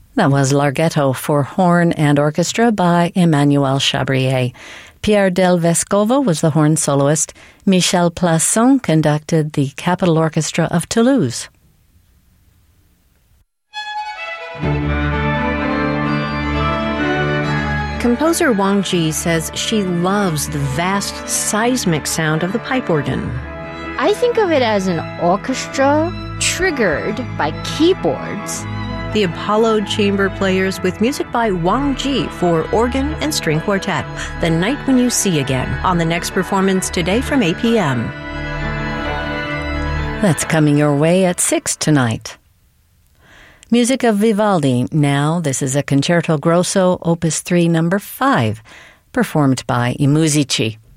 That was Larghetto for horn and orchestra by Emmanuel Chabrier. Pierre Del Vescovo was the horn soloist. Michel Plasson conducted the Capitol Orchestra of Toulouse. Composer Wang Ji says she loves the vast seismic sound of the pipe organ. I think of it as an orchestra triggered by keyboards. The Apollo Chamber Players with music by Wang Ji for organ and string quartet. The Night When You See Again on the next performance today from 8 p.m. That's coming your way at 6 tonight. Music of Vivaldi. Now, this is a Concerto Grosso, Opus 3, number 5, performed by I Musici.